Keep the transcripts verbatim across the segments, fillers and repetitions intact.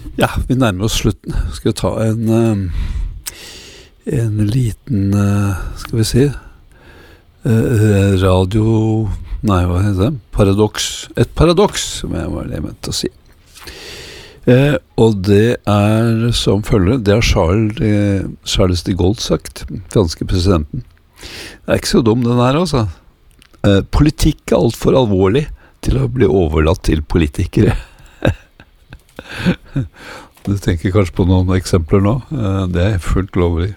Ja, vi nærmer oss slutten. Skal vi ta en, en liten, skal vi si, radio, nei, hva heter det? Paradoks. Et paradoks, som jeg var det ment å si. Eh, og det er som følger, det har Charles, eh, Charles de Gaulle sagt, franske presidenten. Det er ikke så dum den her, altså. Eh, politikk er alt for alvorlig til å bli overlatt til politikere. Du tenker kanskje på noen eksempler nå. Eh, det er fullt lovlig.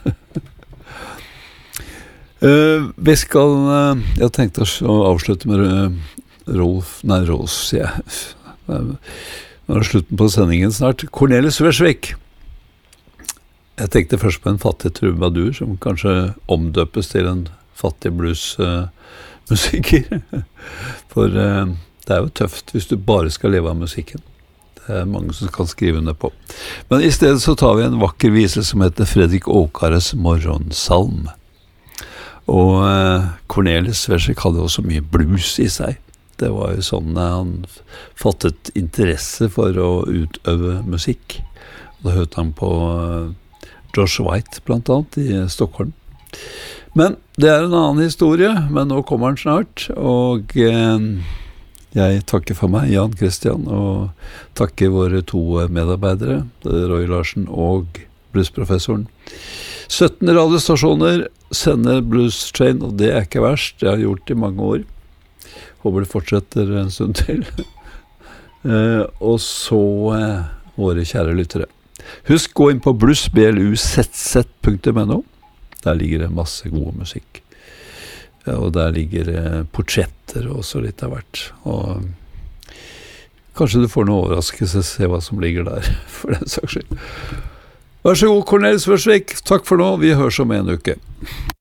eh, vi skal, eh, jeg tenkte å avslutte med uh, Rolf, nei, Rolf, sier jeg. Nå er det slutten på sendingen snart. Cornelis Vreeswijk. Jeg tenkte først på en fattig trubadur som kanskje omdøpes til en fattig bluesmusiker. Uh, For uh, det er jo tøft hvis du bare skal leve av musikken. Det er mange som kan skrive under på. Men i stedet så tar vi en vakker vise som heter Fredrik Åkares morgonsalm. Og uh, Cornelis Vreeswijk hadde også mye blues i seg. Det var jo sånn han fattet interesse for å utøve musikk. Da hørte han på Josh White blant annet i Stockholm. Men det er en annen historie, men nå kommer han snart, og eh, jeg takker for meg, Jan Christian, og takker våre to medarbeidere, Roy Larsen og bluesprofessoren. sytten radiostasjoner sender Blues Train, og det er ikke verst, det har jeg gjort i mange år. Håper det fortsetter en stund til. eh, og så eh, våre kjære lyttere. Husk, gå inn på blues b l u z z punktum n o. Der ligger det masse god musikk. Ja, og der ligger eh, portretter og så litt av hvert. Og kanskje du får noe overraskelse, se hva som ligger der, for den saks skyld. Vær så god, Cornelis Vreeswijk. Takk for nå. Vi høres om en uke.